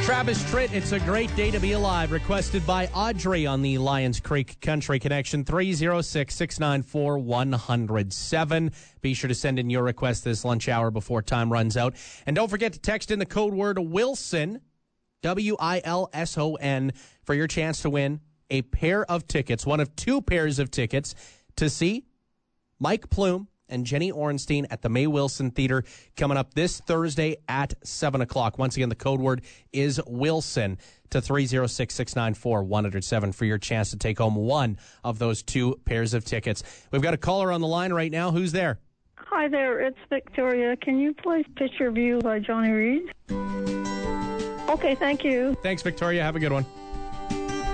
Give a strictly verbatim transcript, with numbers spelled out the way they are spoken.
Travis Tritt, It's a Great Day to Be Alive, requested by Audrey on the Lions Creek Country Connection, three oh six, six nine four, one oh seven. Be sure to send in your request this lunch hour before time runs out. And don't forget to text in the code word Wilson, W I L S O N, for your chance to win a pair of tickets, one of two pairs of tickets, to see Mike Plume and Jenny Orenstein at the May Wilson Theater coming up this Thursday at seven o'clock. Once again, the code word is Wilson to three oh six, six nine four, one oh seven for your chance to take home one of those two pairs of tickets. We've got a caller on the line right now. Who's there? Hi there, it's Victoria. Can you play Picture View by Johnny Reed? Okay, thank you. Thanks, Victoria. Have a good one.